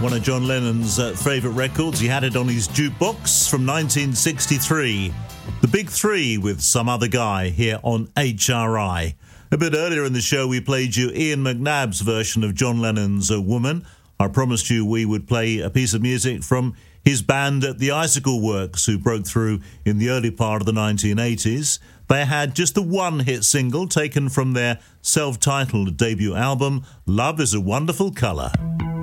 one of John Lennon's favourite records. He had it on his jukebox from 1963. The Big Three with Some Other Guy here on HRI. A bit earlier in the show, we played you Ian McNabb's version of John Lennon's Woman. I promised you we would play a piece of music from his band The Icicle Works, who broke through in the early part of the 1980s. They had just the one hit single taken from their self-titled debut album, Love is a Wonderful Colour.